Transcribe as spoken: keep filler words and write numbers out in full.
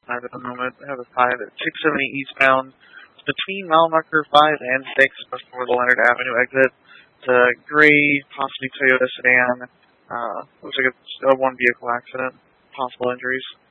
five at the moment. I have a five at six seventy eastbound. It's between mile marker five and six before the Leonard Avenue exit. It's a gray, possibly Toyota sedan. Uh, looks like it's a one vehicle accident. Possible injuries.